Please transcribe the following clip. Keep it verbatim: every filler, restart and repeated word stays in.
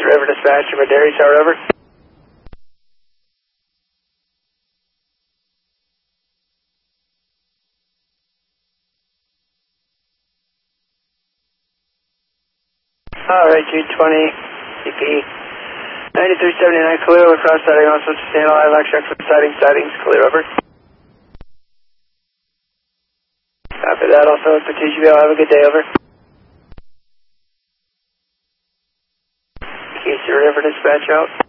River Dispatch, Madera Tower, over. Alright, G twenty, C P ninety-three seventy-nine, clear over cross sighting, also sustain all live check for sighting, sightings, clear over. Copy that, also for T G B L, have a good day, over. Casey River Dispatch out.